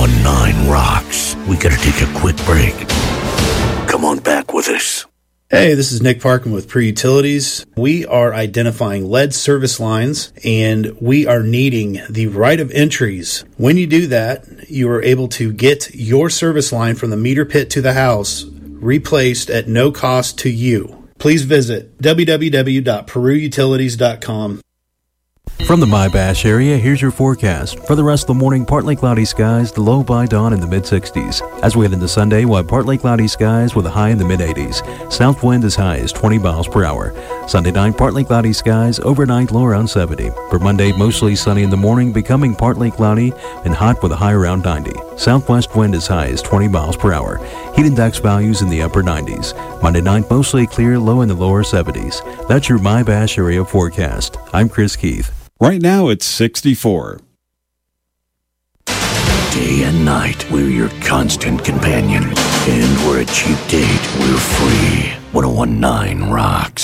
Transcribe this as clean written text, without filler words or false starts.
1019 rocks. We gotta take a quick break. Come on back with us. Hey, this is Nick Parkin with Pure Utilities. We are identifying lead service lines, and we are needing the right of entries. When you do that, you are able to get your service line from the meter pit to the house replaced at no cost to you. Please visit www.peruutilities.com. From the My-Bash area, here's your forecast. For the rest of the morning, partly cloudy skies, the low by dawn in the mid-60s. As we head into Sunday, we'll have partly cloudy skies with a high in the mid-80s. South wind as high as 20 miles per hour. Sunday night, partly cloudy skies, overnight low around 70. For Monday, mostly sunny in the morning, becoming partly cloudy and hot with a high around 90. Southwest wind as high as 20 miles per hour. Heat index values in the upper 90s. Monday night, mostly clear, low in the lower 70s. That's your My-Bash area forecast. I'm Chris Keith. Right now, it's 64. Day and night, we're your constant companion. And we're a cheap date. We're free. 1019 rocks.